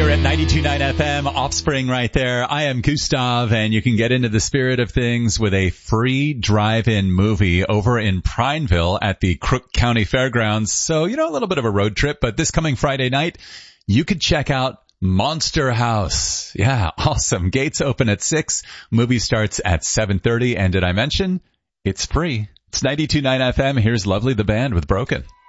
You're at 92.9 FM, Offspring right there. I am Gustav, and you can get into the spirit of things with a free drive-in movie over in Prineville at the Crook County Fairgrounds. So, a little bit of a road trip, but this coming Friday night, you could check out Monster House. Yeah, awesome. Gates open at 6. Movie starts at 7:30. And did I mention it's free? It's 92.9 FM. Here's Lovely the Band with Broken.